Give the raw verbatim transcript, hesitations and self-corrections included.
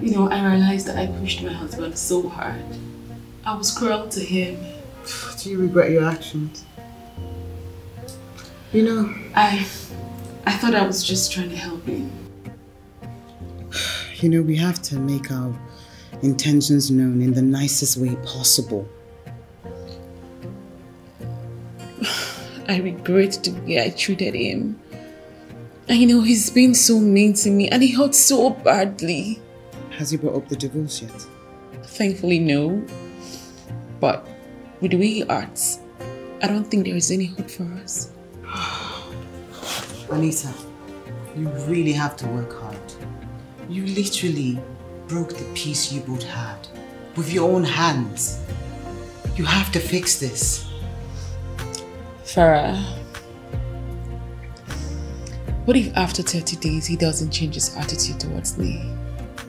You know, I realized that I pushed my husband so hard. I was cruel to him. Do you regret your actions? You know, I... I thought I was just trying to help him. You know, we have to make our intentions known in the nicest way possible. I regret the way I treated him. And you know, he's been so mean to me and he hurt so badly. Has he brought up the divorce yet? Thankfully, no. But with the way he acts, I don't think there is any hope for us. Anita, you really have to work hard. You literally broke the peace you both had with your own hands. You have to fix this. Farah, what if after thirty days he doesn't change his attitude towards me?